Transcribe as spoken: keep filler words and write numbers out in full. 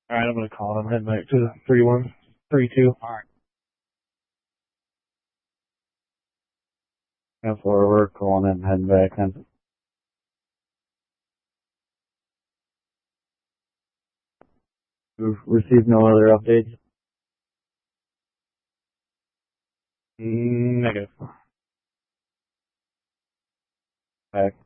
Alright, I'm gonna call him. Head back to three one, three two. Alright. That's where we're calling and heading back then. We've received no other updates. Negative. Back.